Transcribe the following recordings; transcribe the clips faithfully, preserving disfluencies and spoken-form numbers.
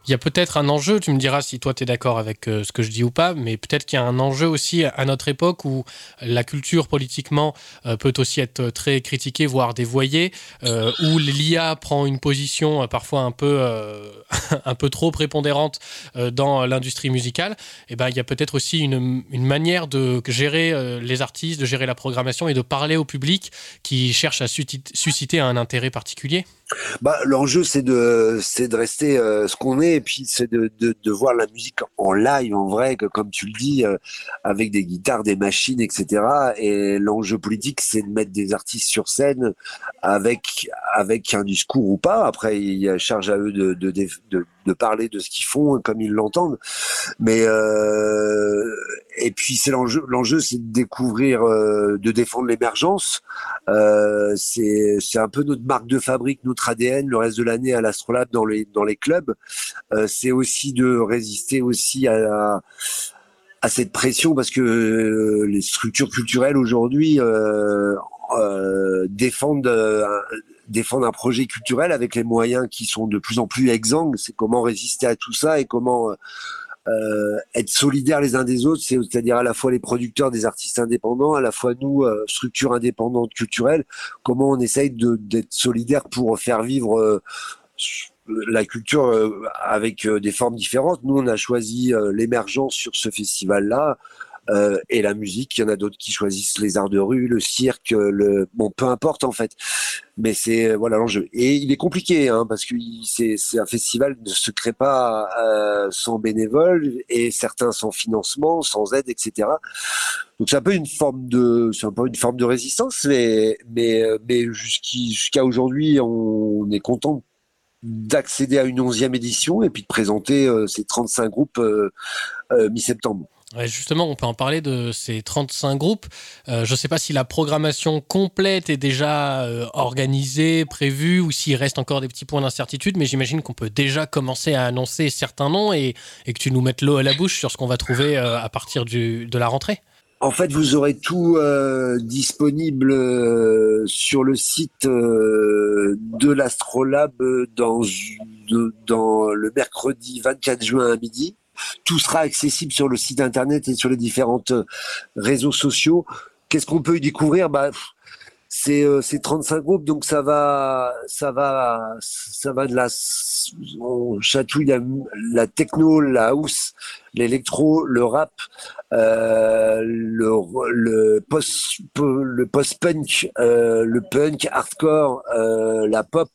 il y a peut-être un enjeu, tu me diras si toi tu es d'accord avec euh, ce que je dis ou pas, mais peut-être qu'il y a un enjeu aussi à notre époque où la culture politiquement euh, peut aussi être très critiquée, voire dévoyée, euh, où l'I A prend une position euh, parfois un peu, euh, un peu trop prépondérante euh, dans l'industrie musicale. Et ben, il y a peut-être aussi une, une manière de gérer euh, les artistes, de gérer la programmation et de parler au public qui cherche à susciter un intérêt particulier. Bah, l'enjeu, c'est de, c'est de rester euh, ce qu'on est, et puis c'est de, de, de voir la musique en live, en vrai, que, comme tu le dis, euh, avec des guitares, des machines, et cetera. Et l'enjeu politique, c'est de mettre des artistes sur scène avec avec un discours ou pas. Après, il y a charge à eux de de, de, de parler de ce qu'ils font comme ils l'entendent. Mais euh, et puis c'est l'enjeu. L'enjeu, c'est de découvrir, euh, de défendre l'émergence. Euh, c'est c'est un peu notre marque de fabrique, notre A D N, le reste de l'année à l'Astrolabe dans les dans les clubs. Euh, c'est aussi de résister aussi à à cette pression parce que euh, les structures culturelles aujourd'hui euh, euh, défendent euh, défendent un projet culturel avec les moyens qui sont de plus en plus exsangues. C'est comment résister à tout ça et comment euh, être solidaires les uns des autres, c'est, c'est-à-dire à la fois les producteurs des artistes indépendants, à la fois nous, euh, structures indépendantes culturelles, comment on essaye de, d'être solidaires pour faire vivre euh, la culture euh, avec euh, des formes différentes. Nous, on a choisi euh, l'émergence sur ce festival-là. Euh, et la musique, il y en a d'autres qui choisissent les arts de rue, le cirque, le bon, peu importe en fait. Mais c'est voilà l'enjeu. Et il est compliqué hein, parce que il, c'est, c'est un festival ne se crée pas euh, sans bénévoles et certains sans financement, sans aide, et cetera. Donc c'est un peu une forme de, c'est un peu une forme de résistance, mais mais mais jusqu'à jusqu'à aujourd'hui, on, on est content d'accéder à une onzième édition et puis de présenter euh, ces trente-cinq groupes euh, euh, mi-septembre. Ouais, justement, on peut en parler de ces trente-cinq groupes. Euh, je ne sais pas si la programmation complète est déjà euh, organisée, prévue, ou s'il reste encore des petits points d'incertitude, mais j'imagine qu'on peut déjà commencer à annoncer certains noms et, et que tu nous mettes l'eau à la bouche sur ce qu'on va trouver euh, à partir du, de la rentrée. En fait, vous aurez tout euh, disponible euh, sur le site euh, de l'Astrolabe dans, de, dans le mercredi vingt-quatre juin à midi. Tout sera accessible sur le site internet et sur les différentes réseaux sociaux. Qu'est-ce qu'on peut y découvrir? Bah, c'est euh, c'est trente-cinq groupes, donc ça va ça va ça va de la on chatouille la, la techno, la house, l'électro, le rap, euh, le le post le post-punk, euh, le punk, hardcore, euh, la pop.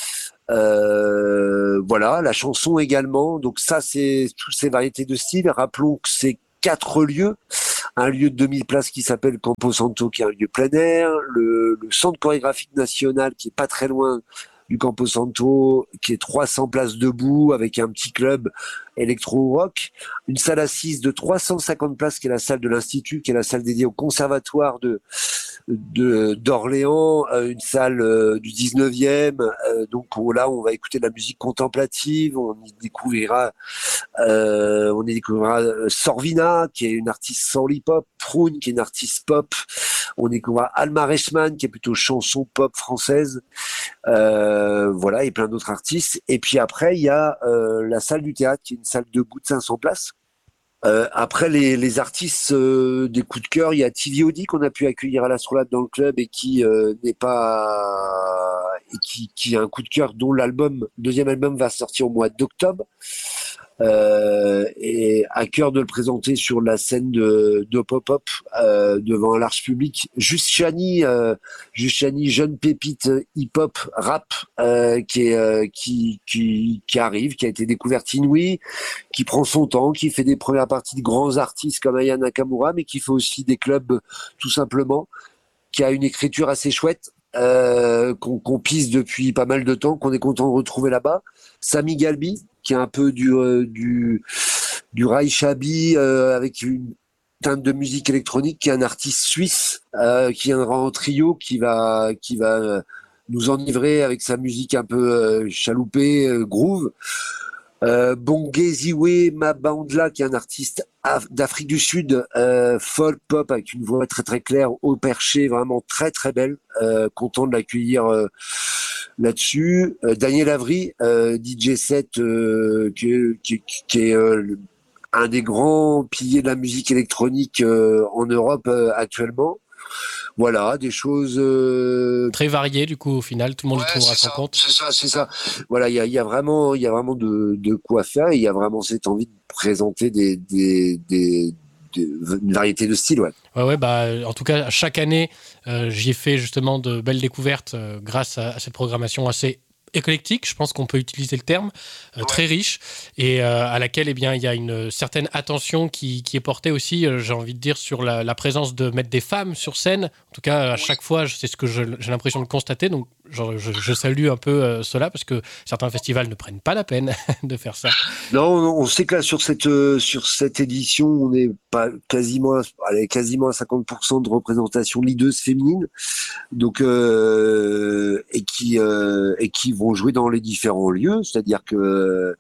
Euh, voilà, la chanson également. Donc ça, c'est toutes ces variétés de styles. Rappelons que c'est quatre lieux. Un lieu de deux mille places qui s'appelle Campo Santo, qui est un lieu plein air. Le, le centre chorégraphique national, qui est pas très loin du Campo Santo, qui est trois cents places debout, avec un petit club électro-rock. Une salle assise de trois cent cinquante places, qui est la salle de l'Institut, qui est la salle dédiée au conservatoire de de d'Orléans, une salle euh, du dix-neuvième, euh, donc là on va écouter de la musique contemplative, on y découvrira euh, on y découvrira Sorvina qui est une artiste soul hip-hop, Prune qui est une artiste pop, on découvrira Alma Reichmann qui est plutôt chanson pop française, euh, voilà, et plein d'autres artistes. Et puis après il y a euh, la salle du théâtre qui est une salle debout de cinq cents places. Euh, après les, les artistes euh, des coups de cœur, il y a T V O D qu'on a pu accueillir à l'Astrolabe dans le club et qui euh, n'est pas et qui, qui a un coup de cœur dont l'album deuxième album va sortir au mois d'octobre. Euh, et à cœur de le présenter sur la scène de, de pop-up euh, devant un large public. Juste Chani, euh, Juste Chani, jeune pépite hip-hop rap euh, qui, est, euh, qui qui qui arrive, qui a été découverte inouïe, qui prend son temps, qui fait des premières parties de grands artistes comme Aya Nakamura, mais qui fait aussi des clubs tout simplement, qui a une écriture assez chouette. Euh, qu'on, qu'on pisse depuis pas mal de temps, qu'on est content de retrouver là-bas. Sami Galbi, qui est un peu du euh, du du Rai Shabi euh, avec une teinte de musique électronique, qui est un artiste suisse euh, qui viendra en trio, qui va qui va euh, nous enivrer avec sa musique un peu euh, chaloupée, euh, groove. Euh, Bongé Ziwe Mabandla, qui est un artiste d'Afrique du Sud, euh, folk pop avec une voix très très claire, haut perché, vraiment très très belle. Euh, content de l'accueillir euh, là-dessus. Euh, Daniel Avery, euh, D J set, euh, qui, qui, qui est euh, un des grands piliers de la musique électronique euh, en Europe euh, actuellement. Voilà, des choses euh... très variées du coup au final, tout le monde ouais, y trouvera son ça, compte. C'est ça, c'est ça. Voilà, il y a, y a vraiment, il y a vraiment de, de quoi faire. Il y a vraiment cette envie de présenter des, des, des, des une variété de styles, ouais. Ouais, ouais, bah en tout cas chaque année, euh, j'y ai fait justement de belles découvertes euh, grâce à, à cette programmation assez éclectique, je pense qu'on peut utiliser le terme, euh, ouais. très riche, et euh, à laquelle eh bien, il y a une certaine attention qui, qui est portée aussi, euh, j'ai envie de dire, sur la, la présence de mettre des femmes sur scène. En tout cas, à oui. chaque fois, c'est ce que je, j'ai l'impression de constater, donc genre, je, je salue un peu euh, cela, parce que certains festivals ne prennent pas la peine de faire ça. Non, non on sait que là, sur cette, euh, sur cette édition, on est pas quasiment, allez, quasiment à cinquante pour cent de représentation leaders féminine, donc, euh, et qui, euh, et qui vont jouer dans les différents lieux, c'est-à-dire que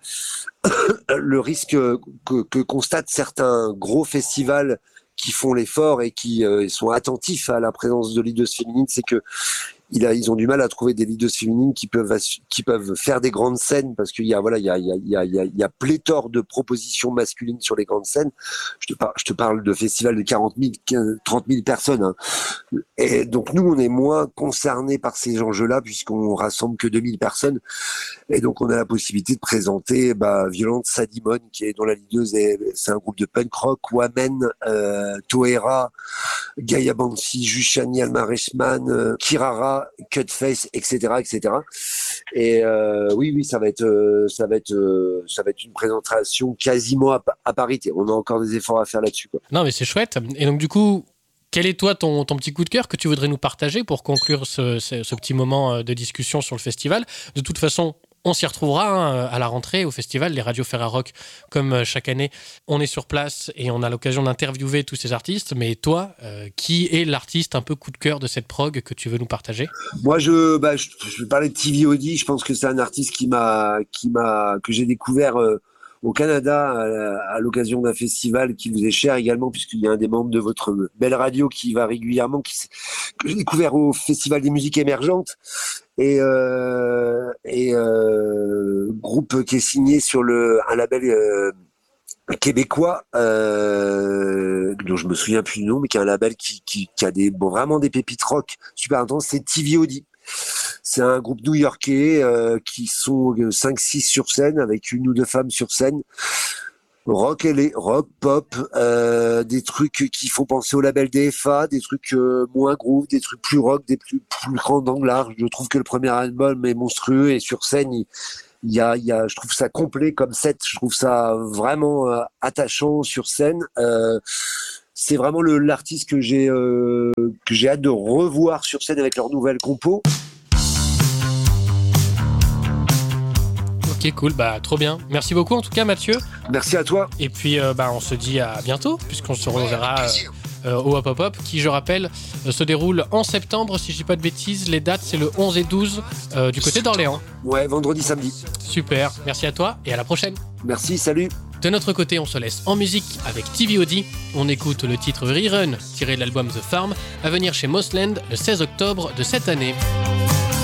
le risque que, que constatent certains gros festivals qui font l'effort et qui euh, sont attentifs à la présence de leaders féminines, c'est que il a, ils ont du mal à trouver des leaders féminines qui peuvent qui peuvent faire des grandes scènes, parce qu'il y a voilà il y a il y a il y a il y a, il y a pléthore de propositions masculines sur les grandes scènes. Je te parle je te parle de festivals de quarante mille, trente mille personnes, hein. Et donc nous on est moins concernés par ces enjeux-là puisqu'on rassemble que deux mille personnes, et donc on a la possibilité de présenter bah, Violente Sadimon qui est dont la leaduse est c'est un groupe de punk rock, Wamen, euh, Toera, Gaia Bansi, Jushani Almareshman, euh, Kirara, Cutface, et cetera, et cetera. Et euh, oui, oui, ça va être, euh, ça va être, euh, ça va être une présentation quasiment à, à parité. On a encore des efforts à faire là-dessus, quoi. Non, mais c'est chouette. Et donc du coup, quel est toi ton, ton petit coup de cœur que tu voudrais nous partager pour conclure ce, ce, ce petit moment de discussion sur le festival ? De toute façon, on s'y retrouvera hein, à la rentrée au festival, les radios Ferrarock, comme chaque année. On est sur place et on a l'occasion d'interviewer tous ces artistes. Mais toi, euh, qui est l'artiste un peu coup de cœur de cette prog que tu veux nous partager ? Moi, je, bah, je, je vais parler de T V O D. Je pense que c'est un artiste qui m'a, qui m'a, que j'ai découvert euh, au Canada à, à l'occasion d'un festival qui vous est cher également, puisqu'il y a un des membres de votre belle radio qui va régulièrement, qui, que j'ai découvert au Festival des musiques émergentes. Et, euh, et euh, groupe qui est signé sur le un label euh, québécois euh, dont je me souviens plus du nom, mais qui a un label qui, qui, qui a des bon, vraiment des pépites rock super intenses. C'est T V O D. C'est un groupe new-yorkais euh, qui sont cinq six sur scène, avec une ou deux femmes sur scène. Rock, et rock, pop, euh, des trucs qui font penser au label D F A, des trucs euh, moins groove, des trucs plus rock, des plus, plus grands d'anglard. Je trouve que le premier album est monstrueux, et sur scène, il, il y a, il y a, je trouve ça complet comme set. Je trouve ça vraiment euh, attachant sur scène. Euh, c'est vraiment le, l'artiste que j'ai, euh, que j'ai hâte de revoir sur scène avec leur nouvelle compo. Ok, cool, bah trop bien. Merci beaucoup en tout cas, Mathieu. Merci à toi. Et puis euh, bah, on se dit à bientôt, puisqu'on se reverra euh, euh, au Hop Hop Hop, qui, je rappelle, euh, se déroule en septembre, si je dis pas de bêtises. Les dates, c'est le onze et douze euh, du côté d'Orléans. Ouais, vendredi, samedi. Super, merci à toi et à la prochaine. Merci, salut. De notre côté, on se laisse en musique avec T V O D. On écoute le titre Rerun, tiré de l'album The Farm, à venir chez Mossland le seize octobre de cette année.